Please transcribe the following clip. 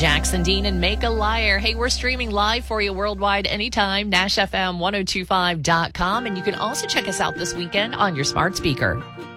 Jackson Dean and Make a Liar. Hey, we're streaming live for you worldwide anytime, NashFM1025.com. And you can also check us out this weekend on your smart speaker.